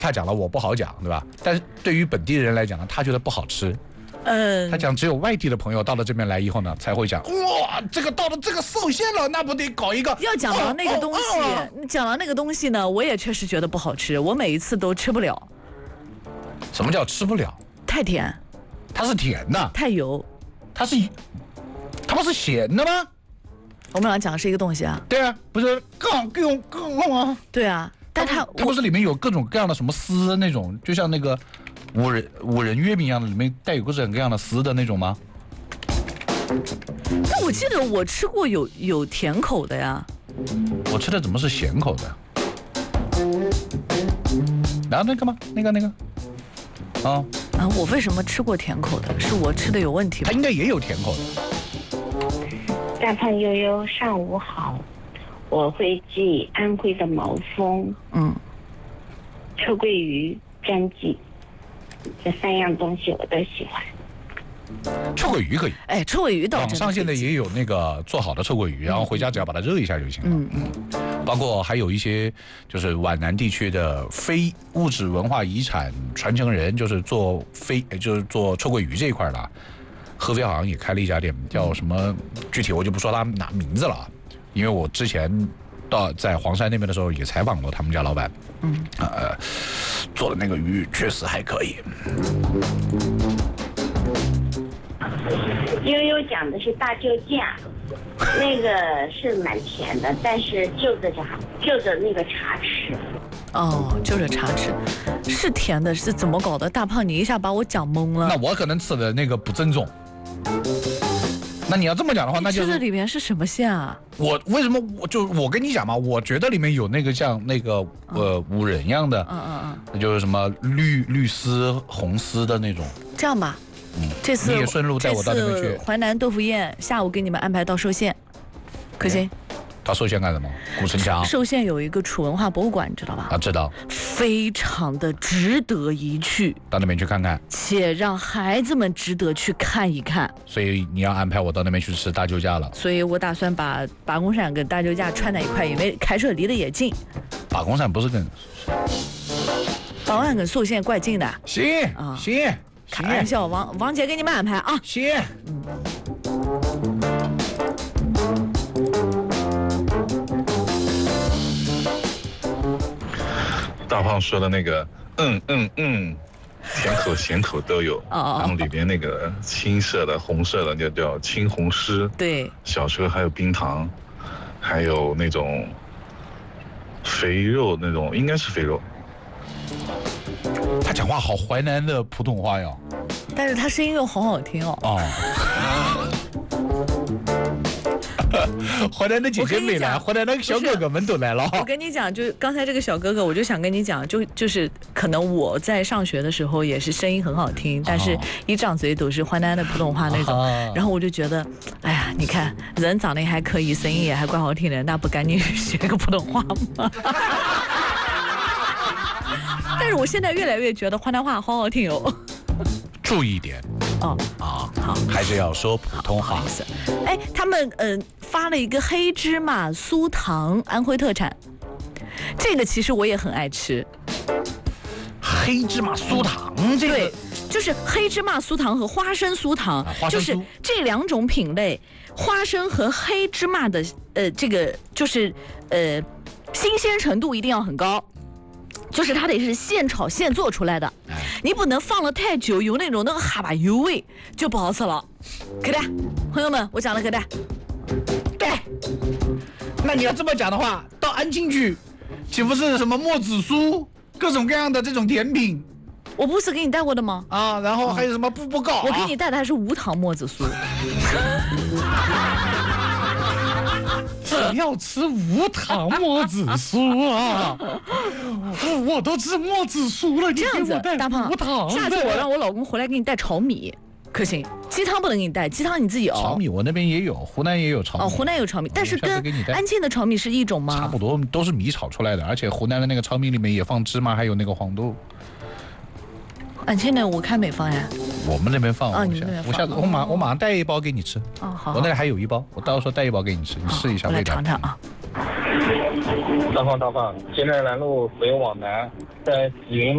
他讲了我不好讲，对吧？但是对于本地人来讲呢，他觉得不好吃。他讲只有外地的朋友到了这边来以后呢，才会讲哇，这个到了这个寿县了，那不得搞一个。 要讲到那个东西，讲到那个东西呢，我也确实觉得不好吃，我每一次都吃不了。 什么叫吃不了？ 太甜， 它是甜的。 太油， 它不是咸的吗？ 我们俩讲的是一个东西啊。 对啊，不是更啊。 对啊，但它不是里面有各种各样的什么丝那种，就像那个五仁月饼一样的，里面带有各种各样的丝的那种吗？ 但我记得我吃过有甜口的呀。 我吃的怎么是咸口的？然后那个吗？那个。 我为什么吃过甜口的？是我吃的有问题吧？ 它应该也有甜口的。 大胖悠悠，上午好，我会寄安徽的毛峰，臭鳜鱼、粘鸡，这3样东西我都喜欢。 臭鳜鱼可以， 臭鳜鱼倒真的。 网上现在也有那个做好的臭鳜鱼，然后回家只要把它热一下就行了。包括还有一些就是皖南地区的非物质文化遗产传承人，就是做臭鳜鱼这一块的，合肥好像也开了一家店，叫什么具体我就不说他哪名字了，因为我之前在黄山那边的时候也采访过他们家老板，做的那个鱼确实还可以。 悠悠讲的是大救驾，那个是蛮甜的，但是就着那个茶吃。 就着茶吃，是甜的，是怎么搞的？大胖，你一下把我讲懵了。 那我可能吃的那个不正宗。那你要这么讲的话，那就是吃的里面是什么馅啊？ 我为什么我跟你讲嘛，我觉得里面有那个像那个五仁一样的，就是什么绿丝红丝的那种。 这样吧。这次你也顺路带我到那边去。 淮南豆腐宴下午给你们安排到寿县，可行？ 到寿县干什么？古城墙。 寿县有一个楚文化博物馆，你知道吧？ 知道。 非常的值得一去， 到那边去看看， 且让孩子们值得去看一看。 所以你要安排我到那边去吃大救驾了。 所以我打算把八公山跟大救驾串在一块，因为开车离得也近。 八公山不是跟八公山跟寿县怪近的。 行。 开玩笑，王姐给你们安排啊。 行。 大胖说的那个，甜口咸口都有，然后里边那个青色的、红色的就叫青红丝， 对， 小时候还有冰糖，还有那种肥肉，那种应该是肥肉。 他讲话好淮南的普通话哟， 但是他声音又好好听哦。 淮南的姐姐没来，淮南的小哥哥们都来了。 我跟你讲，就刚才这个小哥哥，我就想跟你讲，就是可能我在上学的时候也是声音很好听，但是一张嘴都是淮南的普通话那种，然后我就觉得，哎呀，你看人长得也还可以，声音也还怪好听的，那不赶紧学个普通话吗？但是我现在越来越觉得淮南话好好听哦。 注意一点。好，还是要说普通话。 他们发了一个黑芝麻酥糖，安徽特产，这个其实我也很爱吃。 黑芝麻酥糖，这个对，就是黑芝麻酥糖和花生酥糖，就是这2种品类，花生和黑芝麻的这个就是新鲜程度一定要很高。就是它得是现炒现做出来的，你不能放了太久，有那种那个哈巴油味就不好吃了。可的，朋友们，我讲了可的。 对，那你要这么讲的话，到安庆去，岂不是什么墨子酥，各种各样的这种甜品？ 我不是给你带过的吗？ 然后还有什么步步糕？ 我给你带的还是无糖墨子酥。 我要吃无糖墨子酥啊！我都吃墨子酥了， 这样子，大胖，下次我让我老公回来给你带炒米，可行？鸡汤不能给你带，鸡汤你自己熬。 炒米我那边也有，湖南也有炒米。 湖南有炒米，但是跟安庆的炒米是一种吗？ 差不多，都是米炒出来的，而且湖南的那个炒米里面也放芝麻，还有那个黄豆。 安庆的我看没放呀。 我们那边放。 我下次我马上带一包给你吃。 好。 我那里还有一包，我到时候带一包给你吃，你试一下味道。 我来尝尝啊。 大胖，现在南路北往南，在紫云